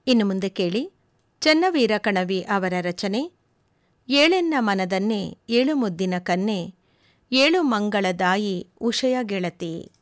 ಇನ್ನು ಮುಂದೆ ಕೇಳಿ ಚನ್ನವೀರ ಕಣವಿ ಅವರ ರಚನೆ ಏಳೆನ್ನ ಮನದನ್ನೇ ಏಳು ಮುದ್ದಿನ ಕನ್ನೆ ಏಳು ಮಂಗಳದಾಯಿ ಉಷಯ ಗೆಳತಿ.